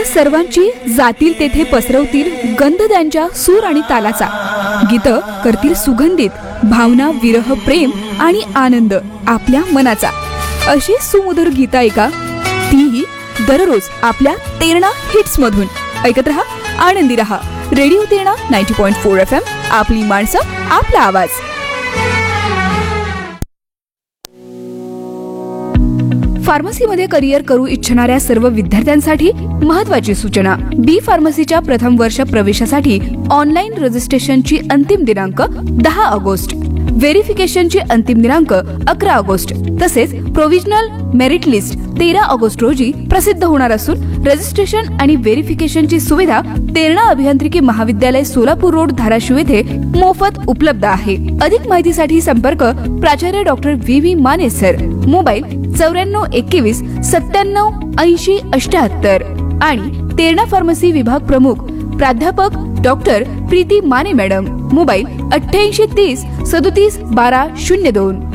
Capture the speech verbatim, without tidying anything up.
त्या सर्वांची जातील तेथे पसरवतील गंध त्यांच्या सूर आणि तालाचा. गीत करतील सुगंधित भावना, विरह, प्रेम आणि आनंद आपल्या मनाचा. अशी सुमधुर गीता ऐका, तीही दररोज आपल्या तेरणा हिट्स मधून. ऐकत रहा, आनंदी रहा. रेडिओ तेरणा नव्वद पॉईंट चार एफ एम. आपली माणसं, आपला आवाज. फार्मसीमध्ये करिअर करू इच्छिणाऱ्या सर्व विद्यार्थ्यांसाठी महत्त्वाची सूचना. बी फार्मसीच्या प्रथम वर्ष प्रवेशासाठी ऑनलाईन रजिस्ट्रेशनची अंतिम दिनांक दहा ऑगस्ट, व्हेरिफिकेशनची अंतिम दिनांक अकरा ऑगस्ट तसेच प्रोव्हिजनल मेरिट लिस्ट तेरा ऑगस्ट रोजी प्रसिद्ध होणार असून रजिस्ट्रेशन आणि व्हेरिफिकेशनची सुविधा तेरणा अभियांत्रिकी महाविद्यालय, सोलापूर रोड, धाराशिव येथे मोफत उपलब्ध आहे. अधिक माहितीसाठी संपर्क प्राचार्य doctor V V Mane sir, mobile चौऱ्याण्णव एकवीस सत्त्याण्णव ऐंशी अठ्याहत्तर आणि तेरणा फार्मसी विभाग प्रमुख प्राध्यापक doctor Preeti Mane madam, mobile अठ्ठ्याऐंशी तीस सदोतीस बारा शून्य दोन.